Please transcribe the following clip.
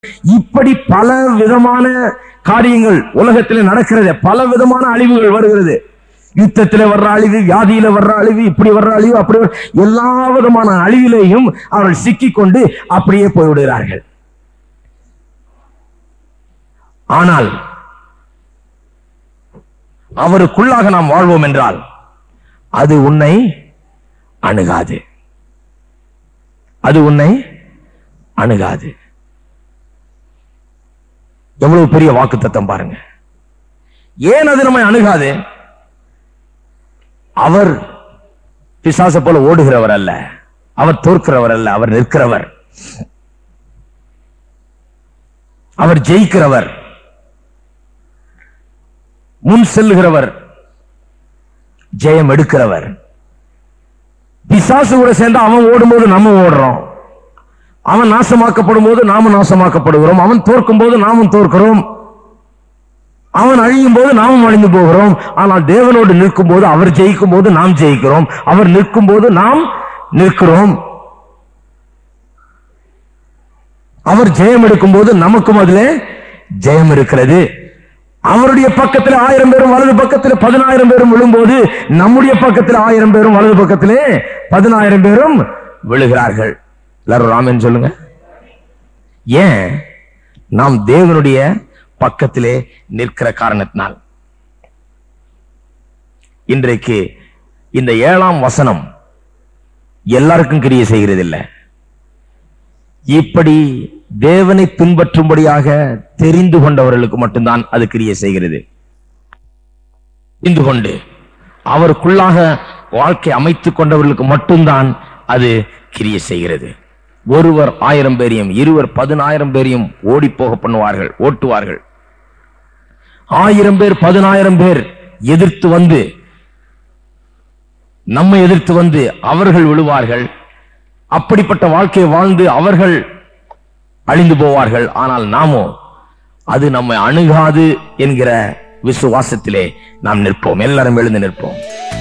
இப்படி பல விதமான காரியங்கள் உலகத்தில் நடக்கிறது. பல விதமான அழிவுகள் வருகிறது. யுத்தத்தில் வர்ற அழிவு, வியாதியில வர்ற அழிவு, இப்படி வர்ற அழிவு, அப்படி எல்லா விதமான அழிவிலையும் அவர்கள் சிக்கிக்கொண்டு அப்படியே போய்விடுகிறார்கள். ஆனால் அவருக்குள்ளாக நாம் வாழ்வோம் என்றால் அது உன்னை அணுகாது. அது உன்னை அணுகாது. எவ்வளவு பெரிய வாக்குத்தத்தம் பாருங்க. ஏன் அது நம்மை அணுகாது? அவர் பிசாசை போல ஓடுகிறவர் அல்ல, அவர் தோற்கிறவர் அல்ல, அவர் நிற்கிறவர், அவர் ஜெயிக்கிறவர், முன் செல்லுகிறவர், ஜெயம் எடுக்கிறவர். பிசாசு கூட சேர்ந்து அவன் ஓடும்போது நம்ம ஓடுறோம், அவன் நாசமாக்கப்படும் போது நாம நாசமாக்கப்படுகிறோம், அவன் தோற்கும் போது நாமும் தோற்கிறோம், அவன் அழியும் போது நாமும் அழிந்து போகிறோம். ஆனால் தேவனோடு நிற்கும் போது, அவர் ஜெயிக்கும் போது நாம் ஜெயிக்கிறோம், அவர் நிற்கும் போது நாம் நிற்கிறோம், அவர் ஜெயம் எடுக்கும் போது நமக்கும் அதிலே ஜெயம் இருக்கிறது. அவருடைய பக்கத்தில் 1000 பேரும் வலது பக்கத்தில் 10,000 பேரும் விழும்போது நம்முடைய பக்கத்தில் 1000 பேரும் வலது பக்கத்திலே 10,000 பேரும் விழுகிறார்கள். எல்லாரும் ராமன் சொல்லுங்க. ஏன்? நாம் தேவனுடைய பக்கத்திலே நிற்கிற காரணத்தினால். இன்றைக்கு இந்த 7ஆம் வசனம் எல்லாருக்கும் கிரியை செய்கிறது இல்லை. இப்படி தேவனை பின்பற்றும்படியாக தெரிந்து கொண்டவர்களுக்கு மட்டும்தான் அது கிரியை செய்கிறது. தெரிந்து கொண்டு அவருக்குள்ளாக வாழ்க்கை அமைத்துக் கொண்டவர்களுக்கு மட்டும்தான் அது கிரியை செய்கிறது. ஒருவர் 1000 பேரையும், இருவர் 10,000 பேரையும் ஓடி போக பண்ணுவார்கள், ஓட்டுவார்கள். 1000 பேர் 10,000 பேர் எதிர்த்து வந்து, நம்மை எதிர்த்து வந்து அவர்கள் விழுவார்கள். அப்படிப்பட்ட வாழ்க்கையை வாழ்ந்து அவர்கள் அழிந்து போவார்கள். ஆனால் நாமோ அது நம்மை அணுகாது என்கிற விசுவாசத்திலே நாம் நிற்போம். எல்லாரும் எழுந்து நிற்போம்.